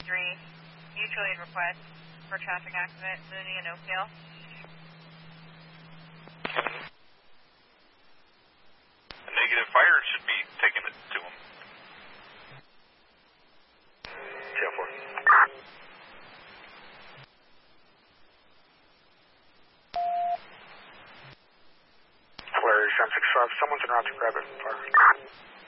mutual aid request for traffic accident, Mooney and Oakdale. A negative fire should be taking it to them. 204. Flare, 765. Someone's en route to grab it from fire.